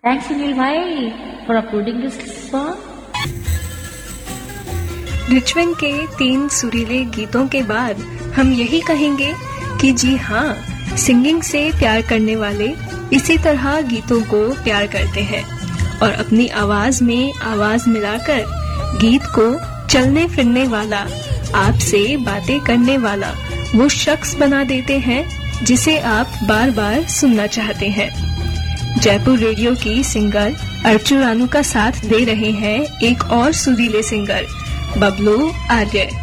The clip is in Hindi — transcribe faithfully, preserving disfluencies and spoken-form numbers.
थैंक्स सुनील भाई फॉर अपलोडिंग दिस सॉन्ग। रिचवन के तीन सुरीले गीतों के बाद हम यही कहेंगे कि जी हाँ, सिंगिंग से प्यार करने वाले इसी तरह गीतों को प्यार करते हैं और अपनी आवाज में आवाज मिलाकर गीत को चलने फिरने वाला, आपसे बातें करने वाला वो शख्स बना देते हैं जिसे आप बार बार सुनना चाहते हैं। जयपुर रेडियो की सिंगर अर्चू रानू का साथ दे रहे हैं एक और सुरीले सिंगर बबलू आर्य।